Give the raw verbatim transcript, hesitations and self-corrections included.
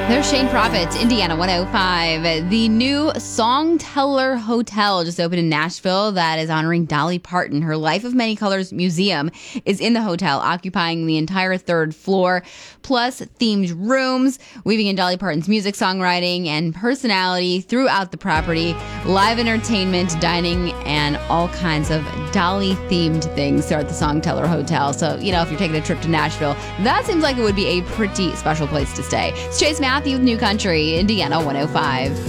There's Shane Prophet, Indiana one oh five. The new Songteller Hotel just opened in Nashville that is honoring Dolly Parton. Her Life of Many Colors Museum is in the hotel, occupying the entire third floor, plus themed rooms, weaving in Dolly Parton's music, songwriting, and personality throughout the property, live entertainment, dining, and all kinds of Dolly-themed things throughout the Songteller Hotel. So, you know, if you're taking a trip to Nashville, that seems like it would be a pretty special place to stay. It's Chase Matthews, New Country, Indiana one oh five.